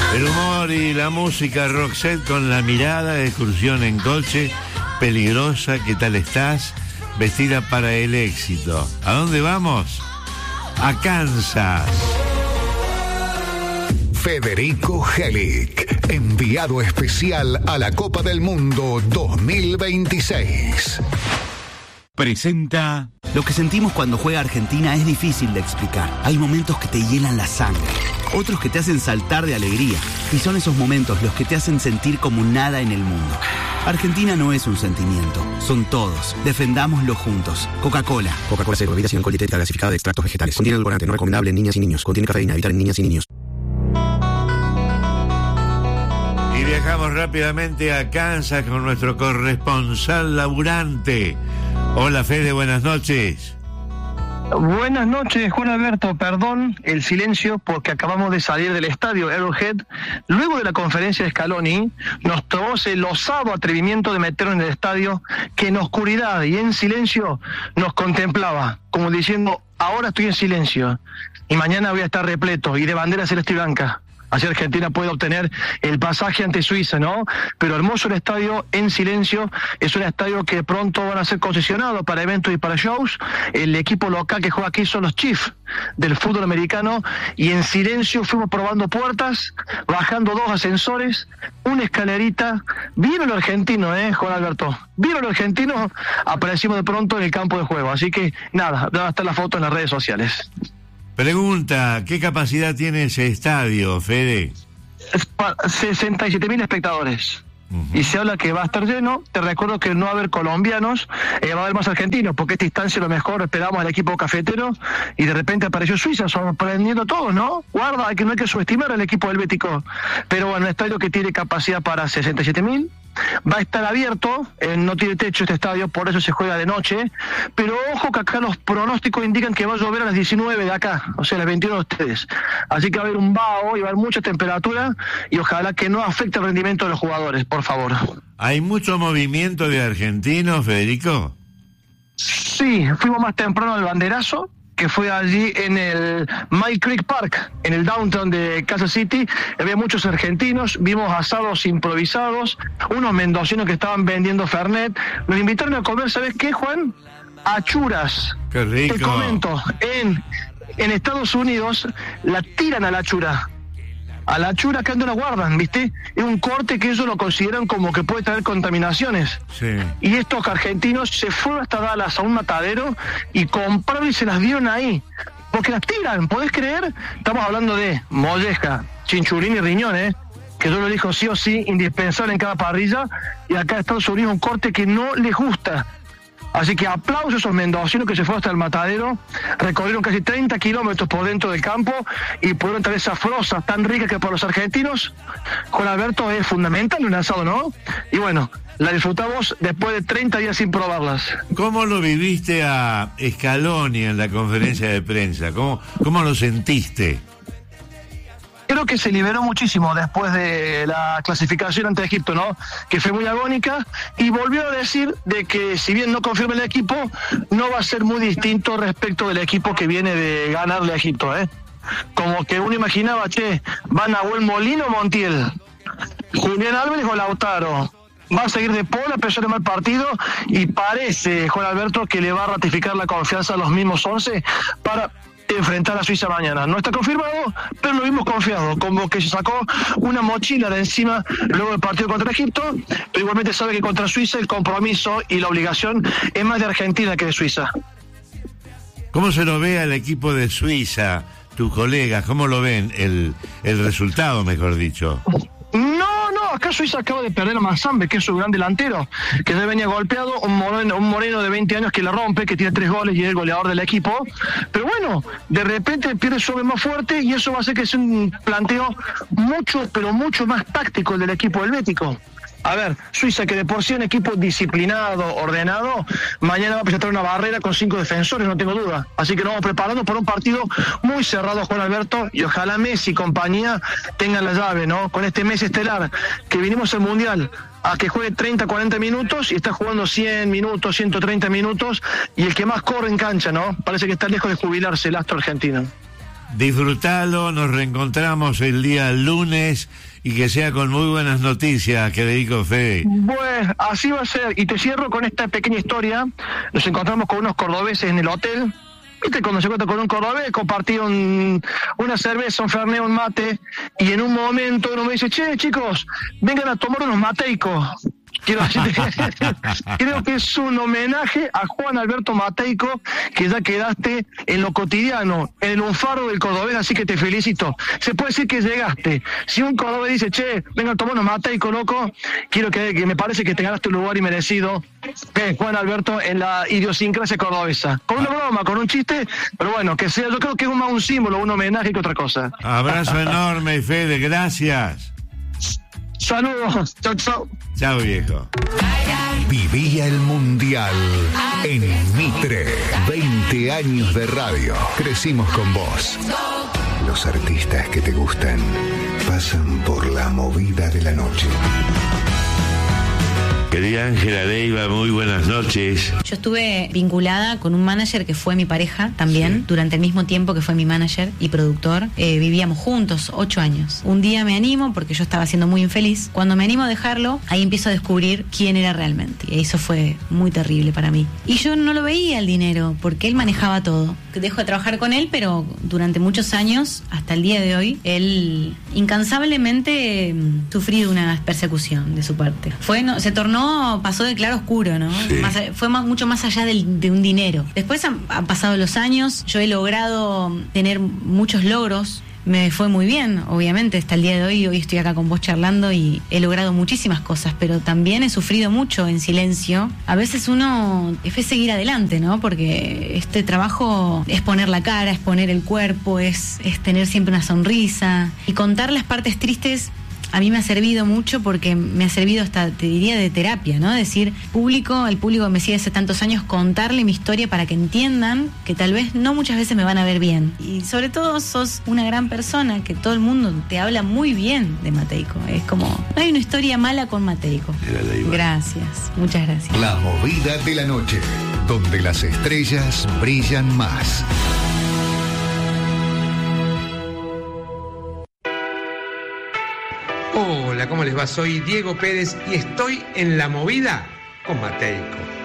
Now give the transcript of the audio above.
El humor y la música Roxette con La Mirada, excursión en coche, peligrosa, ¿qué tal estás? Vestida para el éxito. ¿A dónde vamos? A Kansas. Federico Helic, enviado especial a la Copa del Mundo 2026. Presenta... Lo que sentimos cuando juega Argentina es difícil de explicar. Hay momentos que te hielan la sangre, otros que te hacen saltar de alegría. Y son esos momentos los que te hacen sentir como nada en el mundo. Argentina no es un sentimiento, son todos. Defendámoslo juntos. Coca-Cola. Coca-Cola Cero, bebida sin alcohol, dietética gasificada de extractos vegetales. Contiene edulcorante, no recomendable en niñas y niños. Contiene cafeína, evitar en niñas y niños. Y viajamos rápidamente a Kansas con nuestro corresponsal laburante. Hola Fede, buenas noches. Buenas noches, Juan Alberto. Perdón el silencio porque acabamos de salir del estadio Arrowhead. Luego de la conferencia de Scaloni, nos tomó el osado atrevimiento de meternos en el estadio que en oscuridad y en silencio nos contemplaba, como diciendo, ahora estoy en silencio y mañana voy a estar repleto y de bandera celeste y blanca. Así Argentina puede obtener el pasaje ante Suiza, ¿no? Pero hermoso el estadio en silencio. Es un estadio que pronto van a ser concesionados para eventos y para shows. El equipo local que juega aquí son los Chiefs del fútbol americano. Y en silencio fuimos probando puertas, bajando 2 ascensores, una escalerita. Vieron lo argentino, Juan Alberto. Vieron lo argentino, aparecimos de pronto en el campo de juego. Así que nada, va a estar la foto en las redes sociales. Pregunta, ¿qué capacidad tiene ese estadio, Fede? 67.000 espectadores. Uh-huh. Y se habla que va a estar lleno. Te recuerdo que no va a haber colombianos, va a haber más argentinos, porque esta instancia a lo mejor esperamos al equipo cafetero y de repente apareció Suiza, sorprendiendo a todos, ¿no? Guarda, que no hay que subestimar al equipo helvético. Pero bueno, un estadio que tiene capacidad para 67.000. Va a estar abierto, no tiene techo este estadio, por eso se juega de noche, pero ojo que acá los pronósticos indican que va a llover a las 19 de acá, o sea, a las 21 de ustedes, así que va a haber un vaho y va a haber mucha temperatura y ojalá que no afecte el rendimiento de los jugadores, por favor. ¿Hay mucho movimiento de argentinos, Federico? Sí, fuimos más temprano al banderazo, que fue allí en el Mile Creek Park, en el downtown de Kansas City. Había muchos argentinos, vimos asados improvisados, unos mendocinos que estaban vendiendo Fernet. Nos invitaron a comer, ¿sabes qué, Juan? Achuras. ¡Qué rico! Te comento, en Estados Unidos la tiran a la achura. A la achura que no la guardan, ¿viste? Es un corte que ellos lo consideran como que puede traer contaminaciones. Sí. Y estos argentinos se fueron hasta Dallas a un matadero y compraron y se las dieron ahí. Porque las tiran, ¿podés creer? Estamos hablando de molleja, chinchulín y riñón, que yo lo dijo sí o sí, indispensable en cada parrilla. Y acá en Estados Unidos un corte que no les gusta. Así que aplausos a esos mendocinos que se fueron hasta el matadero, recorrieron casi 30 kilómetros por dentro del campo y pudieron traer esa frosa tan rica que para los argentinos, Juan Alberto, es fundamental un asado, ¿no? Y bueno, la disfrutamos después de 30 días sin probarlas. ¿Cómo lo viviste a Scaloni en la conferencia de prensa? ¿Cómo lo sentiste? Creo que se liberó muchísimo después de la clasificación ante Egipto, ¿no? Que fue muy agónica y volvió a decir de que si bien no confirma el equipo, no va a ser muy distinto respecto del equipo que viene de ganarle a Egipto, Como que uno imaginaba, van a Nahuel Molino o Montiel, Julián Álvarez o Lautaro. Va a seguir de Paul a pesar de mal partido y parece, Juan Alberto, que le va a ratificar la confianza a los mismos 11 para enfrentar a Suiza mañana. No está confirmado, pero lo vimos confiado, como que se sacó una mochila de encima luego del partido contra Egipto, pero igualmente sabe que contra Suiza el compromiso y la obligación es más de Argentina que de Suiza. ¿Cómo se lo ve al equipo de Suiza, tus colegas? ¿Cómo lo ven el resultado, mejor dicho? No, acá Suiza acaba de perder a Mazambe, que es su gran delantero, que ya venía golpeado, un moreno de 20 años que la rompe, que tiene 3 goles y es el goleador del equipo, pero bueno, de repente pierde su hombre más fuerte y eso va a hacer que sea un planteo mucho, pero mucho más táctico el del equipo helvético. A ver, Suiza, que de por sí es un equipo disciplinado, ordenado, mañana va a presentar una barrera con 5 defensores, no tengo duda. Así que nos vamos preparando por un partido muy cerrado, Juan Alberto, y ojalá Messi y compañía tengan la llave, ¿no? Con este Messi estelar, que vinimos al Mundial a que juegue 30, 40 minutos y está jugando 100 minutos, 130 minutos, y el que más corre en cancha, ¿no? Parece que está lejos de jubilarse el astro argentino. Disfrutalo, nos reencontramos el día lunes y que sea con muy buenas noticias, que dedico Fede. Bueno, así va a ser. Y te cierro con esta pequeña historia. Nos encontramos con unos cordobeses en el hotel. ¿Viste? Cuando se encuentra con un cordobés, compartieron una cerveza, un fernet, un mate, y en un momento uno me dice, che, chicos, vengan a tomar unos mateicos. Creo que es un homenaje a Juan Alberto Mateico, que ya quedaste en lo cotidiano, en el lunfardo del cordobés, así que te felicito. Se puede decir que llegaste. Si un cordobés dice, che, venga a tomar unos Mateico, loco, quiero que me parece que te ganaste un lugar y merecido, Juan Alberto, en la idiosincrasia cordobesa. Con una broma, con un chiste, pero bueno, que sea, yo creo que es más un símbolo, un homenaje que otra cosa. Abrazo enorme, Fede, gracias. Saludos, chau, chau. Chao, viejo. Vivía el Mundial en Mitre. 20 años de radio. Crecimos con vos. Los artistas que te gustan pasan por la movida de la noche. Querida Ángela Leiva, muy buenas noches. Yo estuve vinculada con un manager que fue mi pareja también, durante el mismo tiempo que fue mi manager y productor. Vivíamos juntos 8 años. Un día me animo, porque yo estaba siendo muy infeliz. Cuando me animo a dejarlo, ahí empiezo a descubrir quién era realmente. Y eso fue muy terrible para mí. Y yo no lo veía el dinero, porque él manejaba todo. Dejo de trabajar con él, pero durante muchos años, hasta el día de hoy, él incansablemente sufrido una persecución de su parte. Se tornó, pasó de claro a oscuro, ¿no? Sí. Mucho más allá de un dinero. Después han pasado los años, yo he logrado tener muchos logros. Me fue muy bien, obviamente, hasta el día de hoy estoy acá con vos charlando y he logrado muchísimas cosas, pero también he sufrido mucho en silencio. A veces uno es seguir adelante, ¿no? Porque este trabajo es poner la cara, es poner el cuerpo, es tener siempre una sonrisa. Y contar las partes tristes a mí me ha servido mucho, porque me ha servido hasta, te diría, de terapia, ¿no? Decir, el público que me sigue hace tantos años, contarle mi historia para que entiendan que tal vez no muchas veces me van a ver bien. Y sobre todo sos una gran persona, que todo el mundo te habla muy bien de Mateico. Es como, no hay una historia mala con Mateico. Gracias, muchas gracias. La movida de la noche, donde las estrellas brillan más. Hola, ¿cómo les va? Soy Diego Pérez y estoy en La Movida con Mateico.